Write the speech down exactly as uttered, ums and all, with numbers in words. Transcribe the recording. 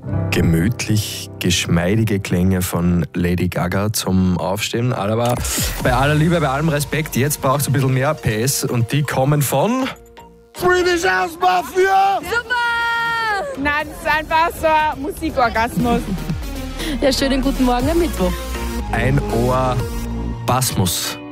Gemütlich, geschmeidige Klänge von Lady Gaga zum Aufstehen. Aber bei aller Liebe, bei allem Respekt, jetzt braucht es ein bisschen mehr P S und die kommen von Swedish House Mafia! Super! Nein, das ist einfach so ein Musikorgasmus. Ja, schönen guten Morgen am Mittwoch. Ein Ohr Basmus.